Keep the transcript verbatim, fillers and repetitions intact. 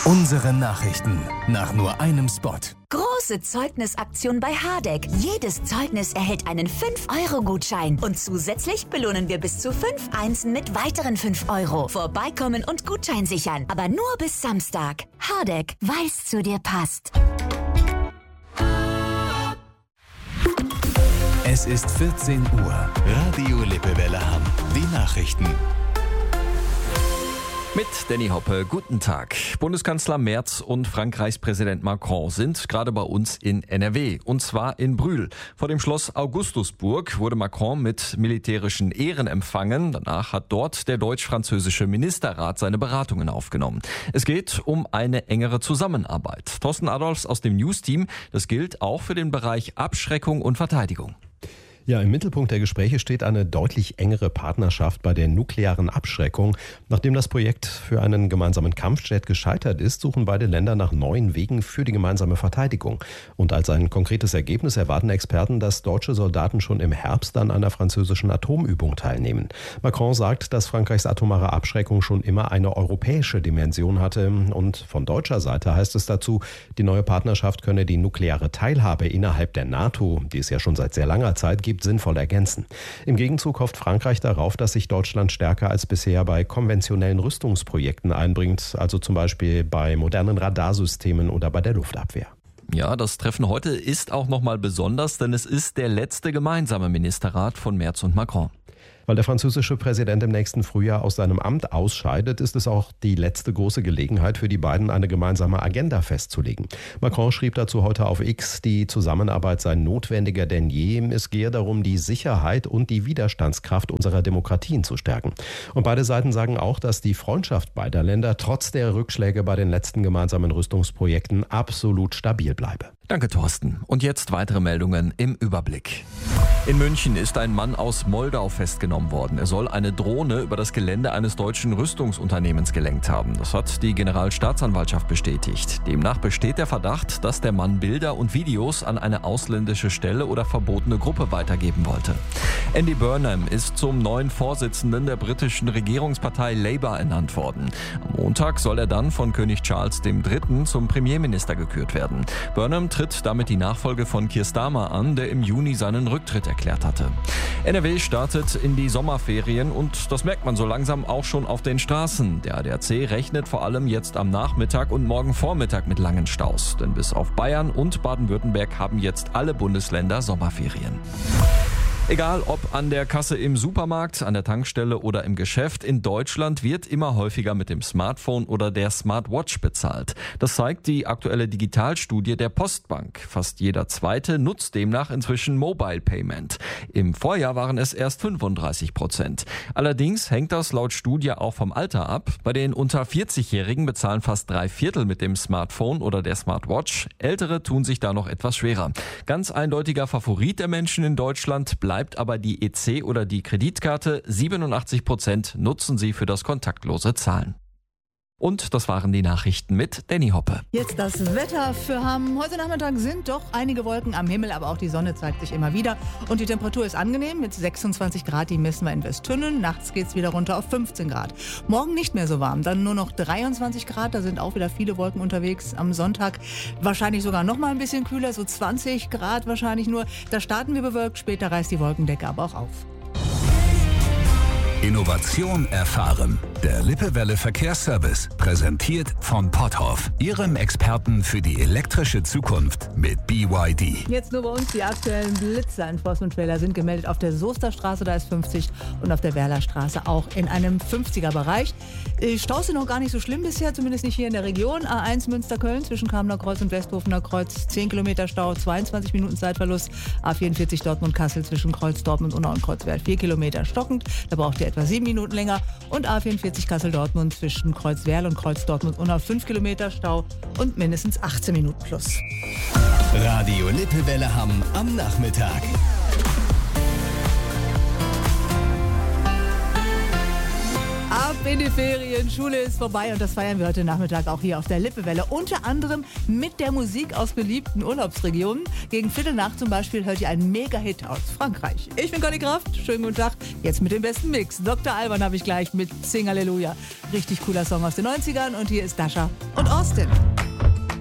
Unsere Nachrichten nach nur einem Spot. Große Zeugnisaktion bei Hardegg. Jedes Zeugnis erhält einen fünf Euro Gutschein. Und zusätzlich belohnen wir bis zu fünf Einsen mit weiteren fünf Euro. Vorbeikommen und Gutschein sichern. Aber nur bis Samstag. Hardegg, weil's zu dir passt. Es ist vierzehn Uhr. Radio Lippewelle Hamm. Die Nachrichten. Mit Danny Hoppe, guten Tag. Bundeskanzler Merz und Frankreichs Präsident Macron sind gerade bei uns in N R W, und zwar in Brühl. Vor dem Schloss Augustusburg wurde Macron mit militärischen Ehren empfangen. Danach hat dort der deutsch-französische Ministerrat seine Beratungen aufgenommen. Es geht um eine engere Zusammenarbeit. Thorsten Adolfs aus dem News-Team, das gilt auch für den Bereich Abschreckung und Verteidigung. Ja, im Mittelpunkt der Gespräche steht eine deutlich engere Partnerschaft bei der nuklearen Abschreckung. Nachdem das Projekt für einen gemeinsamen Kampfjet gescheitert ist, suchen beide Länder nach neuen Wegen für die gemeinsame Verteidigung. Und als ein konkretes Ergebnis erwarten Experten, dass deutsche Soldaten schon im Herbst an einer französischen Atomübung teilnehmen. Macron sagt, dass Frankreichs atomare Abschreckung schon immer eine europäische Dimension hatte. Und von deutscher Seite heißt es dazu, die neue Partnerschaft könne die nukleare Teilhabe innerhalb der NATO, die es ja schon seit sehr langer Zeit gibt, sinnvoll ergänzen. Im Gegenzug hofft Frankreich darauf, dass sich Deutschland stärker als bisher bei konventionellen Rüstungsprojekten einbringt, also zum Beispiel bei modernen Radarsystemen oder bei der Luftabwehr. Ja, das Treffen heute ist auch nochmal besonders, denn es ist der letzte gemeinsame Ministerrat von Merz und Macron. Weil der französische Präsident im nächsten Frühjahr aus seinem Amt ausscheidet, ist es auch die letzte große Gelegenheit für die beiden, eine gemeinsame Agenda festzulegen. Macron schrieb dazu heute auf X, die Zusammenarbeit sei notwendiger denn je. Es gehe darum, die Sicherheit und die Widerstandskraft unserer Demokratien zu stärken. Und beide Seiten sagen auch, dass die Freundschaft beider Länder trotz der Rückschläge bei den letzten gemeinsamen Rüstungsprojekten absolut stabil bleibe. Danke, Thorsten. Und jetzt weitere Meldungen im Überblick. In München ist ein Mann aus Moldau festgenommen worden. Er soll eine Drohne über das Gelände eines deutschen Rüstungsunternehmens gelenkt haben. Das hat die Generalstaatsanwaltschaft bestätigt. Demnach besteht der Verdacht, dass der Mann Bilder und Videos an eine ausländische Stelle oder verbotene Gruppe weitergeben wollte. Andy Burnham ist zum neuen Vorsitzenden der britischen Regierungspartei Labour ernannt worden. Am Montag soll er dann von König Charles der Dritte zum Premierminister gekürt werden. Burnham tritt damit die Nachfolge von Keir Starmer an, der im Juni seinen Rücktritt erklärt hatte. N R W startet in die Sommerferien und das merkt man so langsam auch schon auf den Straßen. Der A D A C rechnet vor allem jetzt am Nachmittag und morgen Vormittag mit langen Staus. Denn bis auf Bayern und Baden-Württemberg haben jetzt alle Bundesländer Sommerferien. Egal ob an der Kasse im Supermarkt, an der Tankstelle oder im Geschäft, in Deutschland wird immer häufiger mit dem Smartphone oder der Smartwatch bezahlt. Das zeigt die aktuelle Digitalstudie der Postbank. Fast jeder Zweite nutzt demnach inzwischen Mobile Payment. Im Vorjahr waren es erst fünfunddreißig Prozent. Allerdings hängt das laut Studie auch vom Alter ab. Bei den unter vierzig-Jährigen bezahlen fast drei Viertel mit dem Smartphone oder der Smartwatch. Ältere tun sich da noch etwas schwerer. Ganz eindeutiger Favorit der Menschen in Deutschland bleibt bleibt aber die E C oder die Kreditkarte. siebenundachtzig Prozent nutzen sie für das kontaktlose Zahlen. Und das waren die Nachrichten mit Danny Hoppe. Jetzt das Wetter für Hamm. Heute Nachmittag sind doch einige Wolken am Himmel, aber auch die Sonne zeigt sich immer wieder. Und die Temperatur ist angenehm mit sechsundzwanzig Grad, die messen wir in Westtünnen. Nachts geht es wieder runter auf fünfzehn Grad. Morgen nicht mehr so warm, dann nur noch dreiundzwanzig Grad. Da sind auch wieder viele Wolken unterwegs. Am Sonntag wahrscheinlich sogar noch mal ein bisschen kühler, so zwanzig Grad wahrscheinlich nur. Da starten wir bewölkt, später reißt die Wolkendecke aber auch auf. Innovation erfahren. Der Lippewelle Verkehrsservice, präsentiert von Potthoff, Ihrem Experten für die elektrische Zukunft mit B Y D. Jetzt nur bei uns die aktuellen Blitzer-Enforcement-Trailer sind gemeldet auf der Soesterstraße, da ist fünfzig, und auf der Werlerstraße auch in einem fünfziger-Bereich. Staus sind noch gar nicht so schlimm bisher, zumindest nicht hier in der Region. A eins Münster-Köln zwischen Kamener Kreuz und Westhofener Kreuz, zehn Kilometer Stau, zweiundzwanzig Minuten Zeitverlust. A vierundvierzig Dortmund-Kassel zwischen Kreuz Dortmund, Unna und Kreuzwert, vier Kilometer stockend. Da braucht ihr etwa sieben Minuten länger. Und A vierundvierzig Kassel-Dortmund zwischen Kreuzwerl und Kreuz Dortmund-Unna, fünf Kilometer Stau und mindestens achtzehn Minuten plus. Radio Lippewelle Hamm am Nachmittag. Ab in die Ferien, Schule ist vorbei und das feiern wir heute Nachmittag auch hier auf der Lippewelle. Unter anderem mit der Musik aus beliebten Urlaubsregionen. Gegen Viertel nach zum Beispiel hört ihr einen Mega-Hit aus Frankreich. Ich bin Conny Kraft, schönen guten Tag. Jetzt mit dem besten Mix. Doktor Alban habe ich gleich mit Sing Halleluja. Richtig cooler Song aus den neunzigern und hier ist Dasha und Austin.